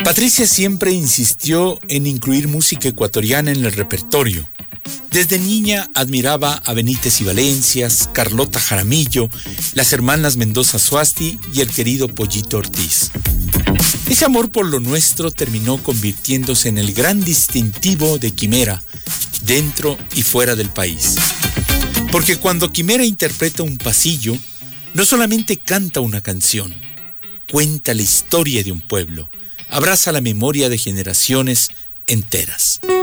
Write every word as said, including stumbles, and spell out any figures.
Patricia siempre insistió en incluir música ecuatoriana en el repertorio. Desde niña admiraba a Benítez y Valencias, Carlota Jaramillo, las hermanas Mendoza Suasti y el querido Pollito Ortiz. Ese amor por lo nuestro terminó convirtiéndose en el gran distintivo de Quimera, dentro y fuera del país. Porque cuando Quimera interpreta un pasillo, no solamente canta una canción, cuenta la historia de un pueblo, abraza la memoria de generaciones enteras.